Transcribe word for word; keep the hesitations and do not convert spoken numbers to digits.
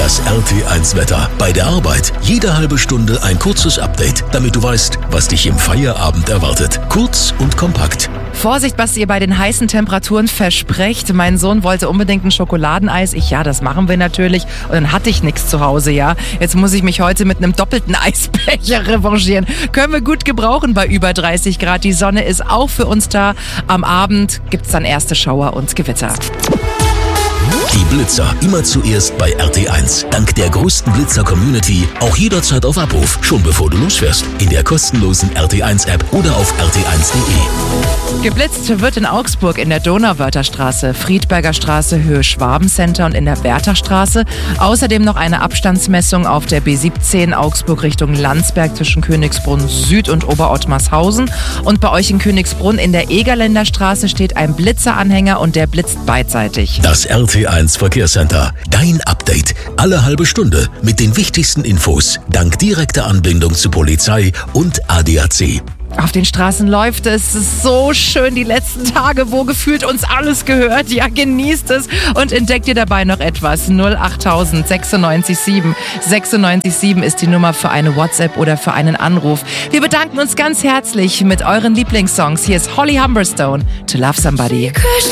Das R T eins Wetter. Bei der Arbeit jede halbe Stunde ein kurzes Update, damit du weißt, was dich im Feierabend erwartet. Kurz und kompakt. Vorsicht, was ihr bei den heißen Temperaturen versprecht. Mein Sohn wollte unbedingt ein Schokoladeneis. Ich, ja, das machen wir natürlich. Und dann hatte ich nichts zu Hause, ja. Jetzt muss ich mich heute mit einem doppelten Eisbecher revanchieren. Können wir gut gebrauchen bei über dreißig Grad. Die Sonne ist auch für uns da. Am Abend gibt's dann erste Schauer und Gewitter. Die Blitzer immer zuerst bei R T eins. Dank der größten Blitzer-Community auch jederzeit auf Abruf, schon bevor du losfährst. In der kostenlosen R T eins App oder auf r t eins punkt de. Geblitzt wird in Augsburg in der Donauwörtherstraße, Friedberger Straße, Höhe Schwabencenter und in der Berthachstraße. Außerdem noch eine Abstandsmessung auf der B siebzehn Augsburg Richtung Landsberg zwischen Königsbrunn Süd und Oberottmarshausen. Und bei euch in Königsbrunn in der Egerländer Straße steht ein Blitzeranhänger und der blitzt beidseitig. Das R T eins Verkehrscenter. Dein Update. Alle halbe Stunde mit den wichtigsten Infos. Dank direkter Anbindung zu Polizei und A D A C. Auf den Straßen läuft es. Es ist so schön die letzten Tage, wo gefühlt uns alles gehört. Ja, genießt es und entdeckt ihr dabei noch etwas. null achttausend sechsundneunzig sieben sechsundneunzig sieben ist die Nummer für eine WhatsApp oder für einen Anruf. Wir bedanken uns ganz herzlich mit euren Lieblingssongs. Hier ist Holly Humberstone, To Love Somebody.